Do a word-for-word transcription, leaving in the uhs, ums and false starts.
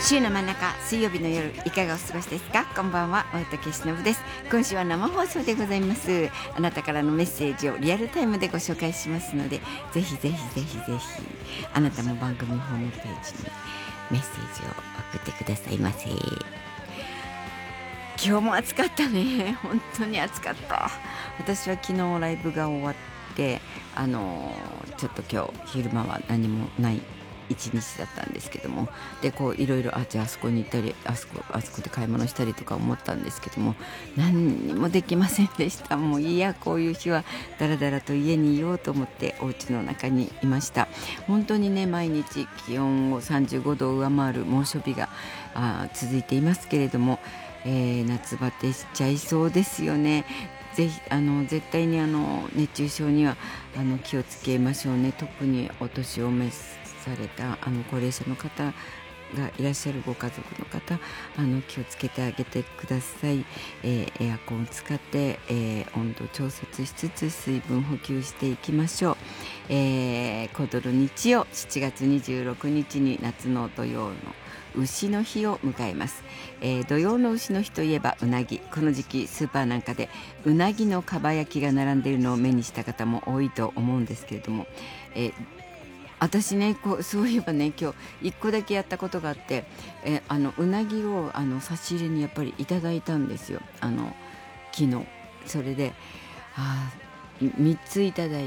週の真ん中水曜日の夜いかがお過ごしですか。こんばんは、大竹しのぶです。今週は生放送でございます。あなたからのメッセージをリアルタイムでご紹介しますので、ぜひぜひぜひぜひあなたも番組ホームページにメッセージを送ってくださいませ。今日も暑かったね。本当に暑かった。私は昨日ライブが終わってあのちょっと今日昼間は何もない一日だったんですけども、でこういろいろあじゃああそこに行ったりあそこあそこで買い物したりとか思ったんですけども、何にもできませんでした。もういやこういう日はだらだらと家にいようと思ってお家の中にいました。本当にね、毎日気温をさんじゅうごどを上回る猛暑日があ続いていますけれども、えー、夏バテしちゃいそうですよね。ぜひあの絶対にあの熱中症にはあの気をつけましょうね。特にお年を召されたあの高齢者の方がいらっしゃるご家族の方、あの気をつけてあげてください。えー、エアコンを使って、えー、温度調節しつつ水分補給していきましょう。えー、コドル日曜しちがつにじゅうろくにちに夏の土曜の牛の日を迎えます。えー、土曜の牛の日といえばうなぎ。この時期スーパーなんかでうなぎのかば焼きが並んでいるのを目にした方も多いと思うんですけれども、えー私ねこうそういえばね今日一個だけやったことがあって、えあのうなぎをあの差し入れにやっぱりいただいたんですよ、あの昨日。それであみっついただい